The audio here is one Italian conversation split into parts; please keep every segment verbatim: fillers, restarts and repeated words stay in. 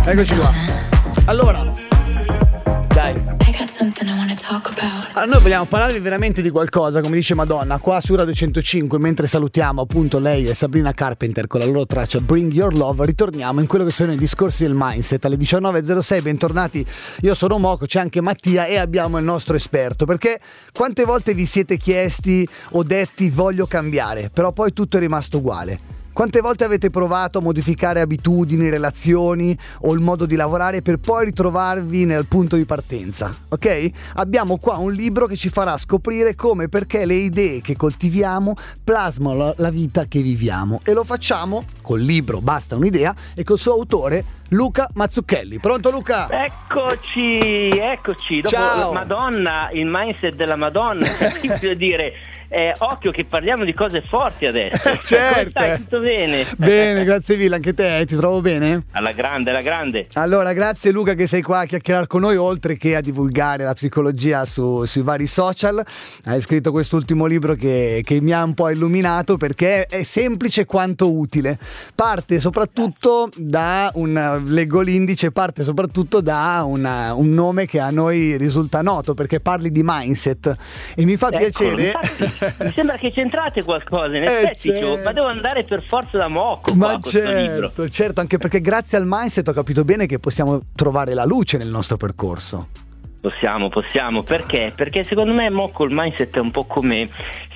Eccoci qua. Allora, dai. Allora, noi vogliamo parlarvi veramente di qualcosa, come dice Madonna, qua su Radio centocinque, mentre salutiamo appunto lei e Sabrina Carpenter con la loro traccia Bring Your Love. Ritorniamo in quello che sono i discorsi del mindset alle diciannove e zero sei. Bentornati, io sono Moco, c'è anche Mattia e abbiamo il nostro esperto. Perché quante volte vi siete chiesti o detti voglio cambiare, però poi tutto è rimasto uguale? Quante volte avete provato a modificare abitudini, relazioni o il modo di lavorare per poi ritrovarvi nel punto di partenza? Ok? Abbiamo qua un libro che ci farà scoprire come e perché le idee che coltiviamo plasmano la vita che viviamo, e lo facciamo col libro Basta un'idea e col suo autore Luca Mazzucchelli. Pronto Luca? Eccoci, eccoci. Dopo Ciao. la Madonna, il mindset della Madonna, voglio dire, eh, occhio che parliamo di cose forti adesso. Certo. Come stai? Tutto bene? Bene, grazie mille, anche te, ti trovo bene? Alla grande, alla grande. Allora, grazie Luca che sei qua a chiacchierare con noi, oltre che a divulgare la psicologia su, sui vari social. Hai scritto quest'ultimo libro che, che mi ha un po' illuminato, perché è semplice quanto utile. Parte soprattutto da un, leggo l'indice, parte soprattutto da una, un nome che a noi risulta noto, perché parli di mindset e mi fa Ecco, piacere. infatti, mi sembra che c'entrate qualcosa, in Eh, effetti, certo. cioè, ma devo andare per forza da Moco Ma qua, questo libro. certo, certo, anche perché grazie al mindset ho capito bene che possiamo trovare la luce nel nostro percorso. Possiamo, possiamo, perché? Perché secondo me Moco il mindset è un po' come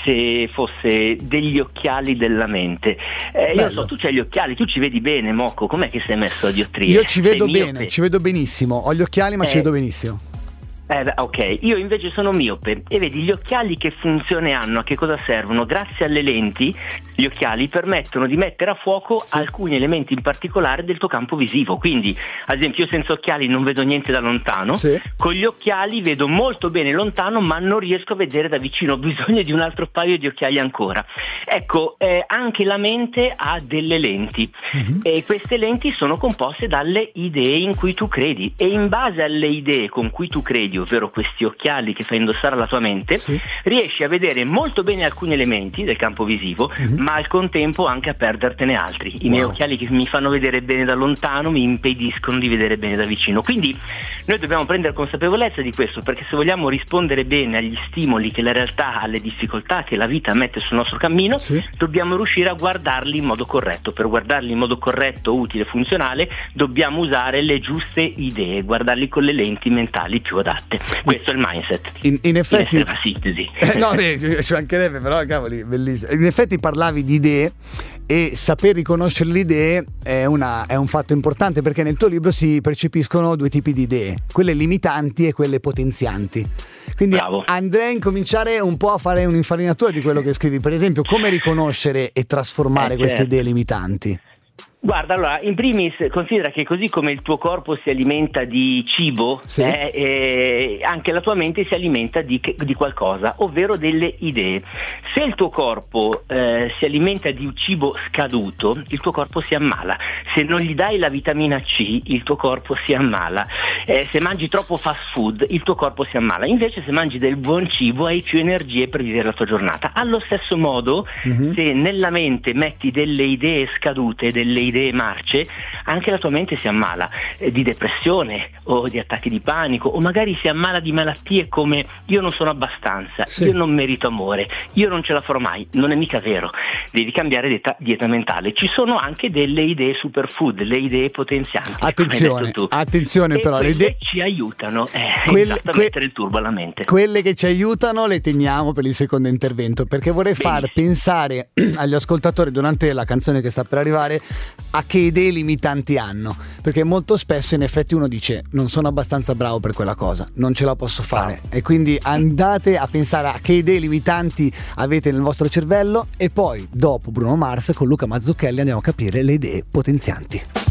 se fosse degli occhiali della mente. Eh, io so, tu c'hai gli occhiali, tu ci vedi bene, Moco, com'è che sei messo a diottrie? Io ci vedo Sei bene, miope? ci vedo benissimo, ho gli occhiali ma Eh. ci vedo benissimo. Eh, beh, ok, io invece sono miope e vedi gli occhiali che funzione hanno, a che cosa servono? Grazie alle lenti, gli occhiali permettono di mettere a fuoco Sì. alcuni elementi in particolare del tuo campo visivo. Quindi, ad esempio, io senza occhiali non vedo niente da lontano, Sì. con gli occhiali vedo molto bene lontano, ma non riesco a vedere da vicino, ho bisogno di un altro paio di occhiali ancora. Ecco, eh, anche la mente ha delle lenti, Mhm. e queste lenti sono composte dalle idee in cui tu credi, e in base alle idee con cui tu credi, ovvero questi occhiali che fai indossare alla tua mente, Sì. riesci a vedere molto bene alcuni elementi del campo visivo, Mhm. ma al contempo anche a perdertene altri. I Wow. miei occhiali che mi fanno vedere bene da lontano mi impediscono di vedere bene da vicino. Quindi noi dobbiamo prendere consapevolezza di questo, perché se vogliamo rispondere bene agli stimoli che la realtà, alle difficoltà che la vita mette sul nostro cammino, Sì. dobbiamo riuscire a guardarli in modo corretto. Per guardarli in modo corretto, utile, funzionale, dobbiamo usare le giuste idee, guardarli con le lenti mentali più adatte. Questo è il mindset. In, in effetti In estrema sintesi. Eh, no, beh, ci mancherebbe, però cavoli, bellissimo. In effetti parlavi di idee, e saper riconoscere le idee è, una, è un fatto importante, perché nel tuo libro si percepiscono due tipi di idee, quelle limitanti e quelle potenzianti. Quindi Bravo. andrei a incominciare un po' a fare un'infarinatura di quello che scrivi. Per esempio, come riconoscere e trasformare Eh, queste certo. idee limitanti? Guarda, allora, in primis considera che così come il tuo corpo si alimenta di cibo, Sì. eh, eh, anche la tua mente si alimenta di, che- di qualcosa, ovvero delle idee. Se il tuo corpo eh, si alimenta di un cibo scaduto, il tuo corpo si ammala. Se non gli dai la vitamina C, il tuo corpo si ammala. Eh, se mangi troppo fast food, il tuo corpo si ammala. Invece se mangi del buon cibo hai più energie per vivere la tua giornata. Allo stesso modo, Mhm. se nella mente metti delle idee scadute, delle idee marce, anche la tua mente si ammala eh, di depressione o di attacchi di panico, o magari si ammala di malattie come io non sono abbastanza, Sì. io non merito amore, io non ce la farò mai. Non è mica vero, devi cambiare dieta, dieta mentale. Ci sono anche delle idee superfood, le idee potenzianti, come hai Attenzione, detto tu. attenzione E però, le quelle idee, ci aiutano eh, Quelle- esatto, a que- mettere il turbo alla mente. quelle che ci aiutano le teniamo per il secondo intervento, perché vorrei far Benissimo. pensare agli ascoltatori durante la canzone che sta per arrivare a che idee limitanti hanno, perché molto spesso in effetti uno dice non sono abbastanza bravo per quella cosa, non ce la posso fare, e quindi andate a pensare a che idee limitanti avete nel vostro cervello, e poi dopo Bruno Mars con Luca Mazzucchelli andiamo a capire le idee potenzianti.